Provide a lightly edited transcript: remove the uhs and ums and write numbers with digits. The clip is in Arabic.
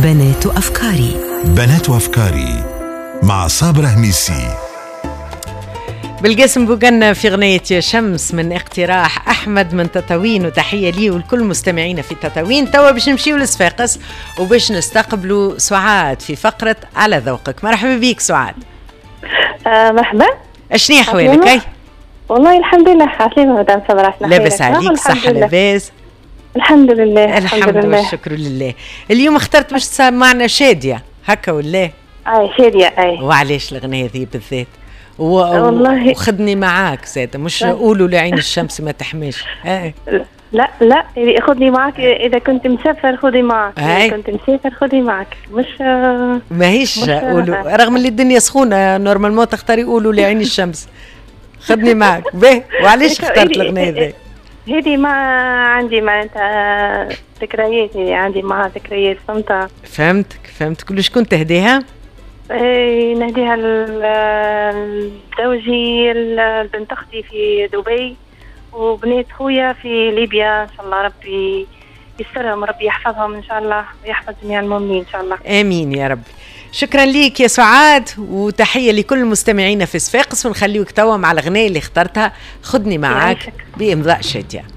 بنات أفكاري. بنات أفكاري مع صابرة هميسي. بالقاسم بوغنا في غنية يا شمس من اقتراح أحمد من تطاوين، وتحية لي والكل مستمعين في تطاوين. توا باش نمشيو لصفاقس وباش نستقبلوا سعاد في فقرة على ذوقك. مرحبا بيك سعاد. مرحبا. اشني أحوالك؟ أي والله الحمد لله. عسلامة مدام صبرا. لاباس عليك؟ صحة لاباس؟ الحمد لله. الحمد لله والشكر لله. اليوم اخترت باش تسمعنا شادية هكا ولا؟ اي شادية. اي وعلاش الغنية ذي بالذات؟ والله وخدني معاك زاد، مش قولوا لعين الشمس ما تحميش. لا خذني معك اذا كنت مسافر، خذي معك اذا كنت مسافر خذي معك. مش ماهيش قولوا، رغم اللي الدنيا سخونه نورمالمون تختاري قولوا لعين الشمس خذني معك. باهي، وعلاش اخترت الغنية ذي؟ هذه ما عندي معناتها ذكريات، عندي معها ذكريات. فهمتك. وشكون تهديها؟ نهديها لزوجي، بنت اختي في دبي، وبنات خويا في ليبيا. ان شاء الله ربي يسرهم، ربي يحفظهم ان شاء الله، ويحفظ جميع المؤمنين ان شاء الله. امين يا رب. شكرا ليك يا سعاد، وتحيه لكل المستمعين في صفاقس، ونخليوك توا مع الغنية اللي اخترتها خدني معاك بإمضاء شادية.